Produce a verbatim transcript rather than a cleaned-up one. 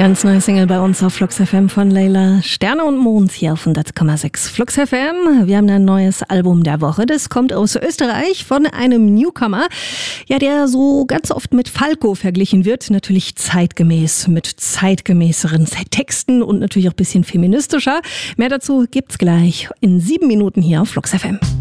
Ganz neue Single bei uns auf Flux F M von Layla. Sterne und Mond hier auf hundert Komma sechs Flux F M. Wir haben ein neues Album der Woche. Das kommt aus Österreich von einem Newcomer, ja, der so ganz oft mit Falco verglichen wird. Natürlich zeitgemäß, mit zeitgemäßeren Texten und natürlich auch ein bisschen feministischer. Mehr dazu gibt's gleich in sieben Minuten hier auf Flux F M.